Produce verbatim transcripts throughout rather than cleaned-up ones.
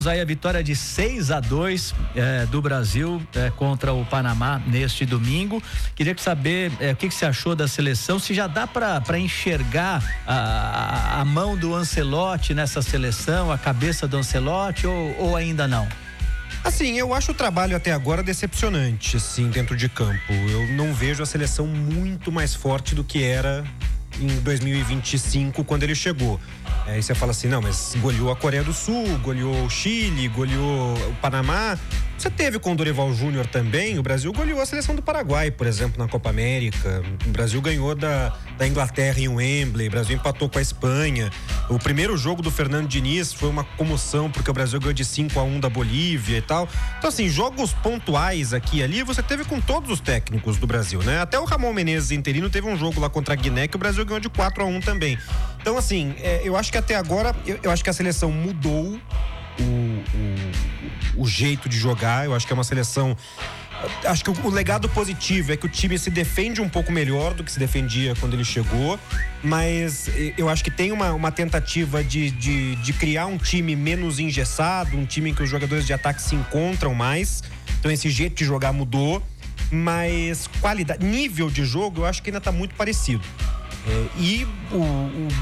Aí a vitória de seis a dois é, do Brasil é, contra o Panamá neste domingo. Queria saber é, o que, que você achou da seleção, se já dá para enxergar a, a, a mão do Ancelotti nessa seleção, a cabeça do Ancelotti, ou, ou ainda não? Assim, eu acho o trabalho até agora decepcionante, assim, dentro de campo. Eu não vejo a seleção muito mais forte do que era em dois mil e vinte e cinco, quando ele chegou. Aí você fala assim, não, mas goleou a Coreia do Sul, goleou o Chile, goleou o Panamá. Você teve com o Dorival Júnior também. O Brasil goleou a seleção do Paraguai, por exemplo, na Copa América. O Brasil ganhou da, da Inglaterra em Wembley. O Brasil empatou com a Espanha. O primeiro jogo do Fernando Diniz foi uma comoção, porque o Brasil ganhou de cinco a um da Bolívia e tal. Então, assim, jogos pontuais aqui e ali, você teve com todos os técnicos do Brasil, né? Até o Ramon Menezes, interino, teve um jogo lá contra a Guiné que o Brasil ganhou de quatro a um também. Então, assim, é, eu acho que até agora, eu, eu acho que a seleção mudou o, o, o jeito de jogar. Eu acho que é uma seleção... Acho que o, o legado positivo é que o time se defende um pouco melhor do que se defendia quando ele chegou, mas eu acho que tem uma, uma tentativa de, de, de criar um time menos engessado, um time em que os jogadores de ataque se encontram mais. Então esse jeito de jogar mudou, mas qualidade, nível de jogo eu acho que ainda está muito parecido. É, e o, o,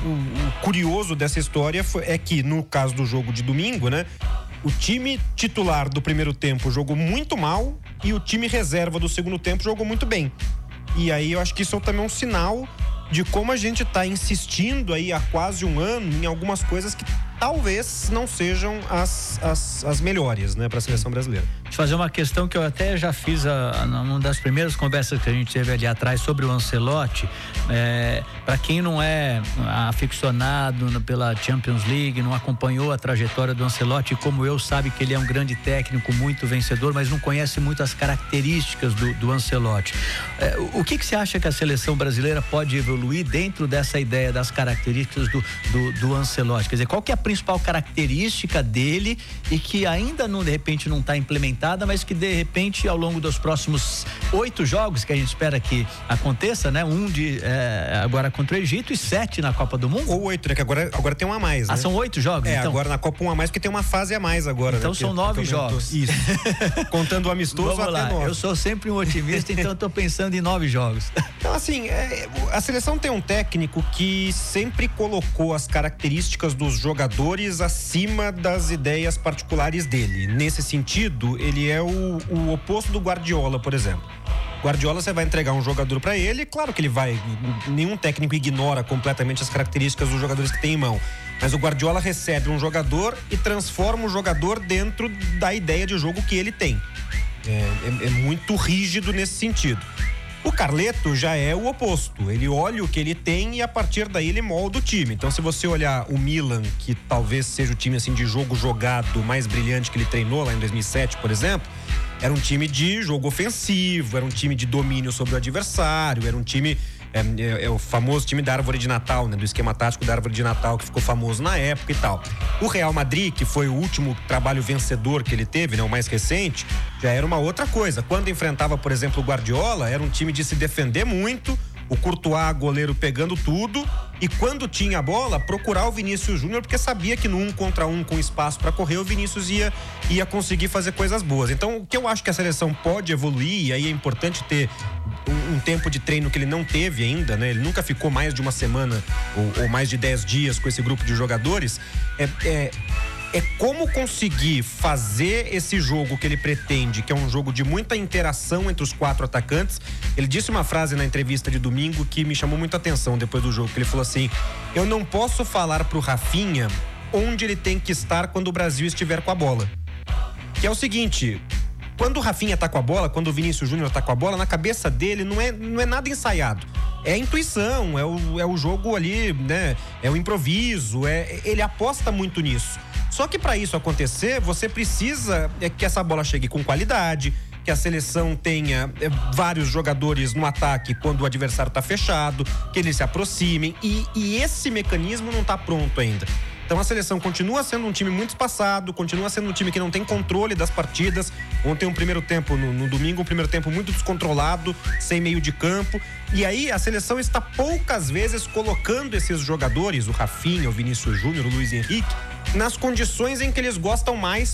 o curioso dessa história foi, é que no caso do jogo de domingo, né, o time titular do primeiro tempo jogou muito mal e o time reserva do segundo tempo jogou muito bem. E aí eu acho que isso é também um sinal de como a gente está insistindo aí há quase um ano em algumas coisas que talvez não sejam as, as, as melhores, né, para a seleção brasileira. Deixa eu fazer uma questão que eu até já fiz a, a, numa das primeiras conversas que a gente teve ali atrás sobre o Ancelotti. É, para quem não é aficionado no, pela Champions League, não acompanhou a trajetória do Ancelotti, como eu, sabe que ele é um grande técnico, muito vencedor, mas não conhece muito as características do, do Ancelotti. É, o, o que, que você acha que a seleção brasileira pode evoluir dentro dessa ideia das características do, do, do Ancelotti? Quer dizer, qual que é a principal característica dele e que ainda não, de repente, não está implementada, mas que de repente ao longo dos próximos oito jogos que a gente espera que aconteça, né? Um de é, agora contra o Egito e sete na Copa do Mundo. Ou oito, né? Que agora, agora tem um a mais, né? Ah, são oito jogos? É, então. Agora na Copa um a mais, porque tem uma fase a mais agora. Então né? são nove jogos. Isso. Contando o amistoso. Vamos lá, até nove. Eu sou sempre um otimista, então eu tô pensando em nove jogos. Então, assim, é, a seleção tem um técnico que sempre colocou as características dos jogadores acima das ideias particulares dele. Nesse sentido, ele é o, o oposto do Guardiola, por exemplo. Guardiola, você vai entregar um jogador para ele, claro que ele vai, nenhum técnico ignora completamente as características dos jogadores que tem em mão, mas o Guardiola recebe um jogador e transforma o jogador dentro da ideia de jogo que ele tem. É, é, é muito rígido nesse sentido. O Carleto já é o oposto, ele olha o que ele tem e a partir daí ele molda o time. Então, se você olhar o Milan, que talvez seja o time assim de jogo jogado mais brilhante que ele treinou lá em dois mil e sete, por exemplo, era um time de jogo ofensivo, era um time de domínio sobre o adversário, era um time, é, é, é o famoso time da árvore de Natal, né, do esquema tático da árvore de Natal, que ficou famoso na época e tal. O Real Madrid, que foi o último trabalho vencedor que ele teve, né, o mais recente, já era uma outra coisa. Quando enfrentava, por exemplo, o Guardiola, era um time de se defender muito, o Courtois, goleiro, pegando tudo, e quando tinha a bola, procurar o Vinícius Júnior, porque sabia que no um contra um, com espaço para correr, o Vinícius ia, ia conseguir fazer coisas boas. Então, o que eu acho que a seleção pode evoluir, e aí é importante ter um, um tempo de treino que ele não teve ainda, né? Ele nunca ficou mais de uma semana ou, ou mais de dez dias com esse grupo de jogadores, é... é É como conseguir fazer esse jogo que ele pretende, que é um jogo de muita interação entre os quatro atacantes. Ele disse uma frase na entrevista de domingo que me chamou muita atenção depois do jogo, que ele falou assim: eu não posso falar pro Rafinha onde ele tem que estar quando o Brasil estiver com a bola. Que é o seguinte, quando o Rafinha tá com a bola, quando o Vinícius Júnior tá com a bola, na cabeça dele não é, não é nada ensaiado. É intuição, é o, é o jogo ali, né? É o improviso, é, ele aposta muito nisso. Só que para isso acontecer, você precisa é, que essa bola chegue com qualidade, que a seleção tenha é, vários jogadores no ataque quando o adversário tá fechado, que eles se aproximem, e, e esse mecanismo não tá pronto ainda. Então a seleção continua sendo um time muito espaçado, continua sendo um time que não tem controle das partidas. Ontem um primeiro tempo, no, no domingo, um primeiro tempo muito descontrolado, sem meio de campo. E aí a seleção está poucas vezes colocando esses jogadores, o Rafinha, o Vinícius Júnior, o Luiz Henrique, nas condições em que eles gostam mais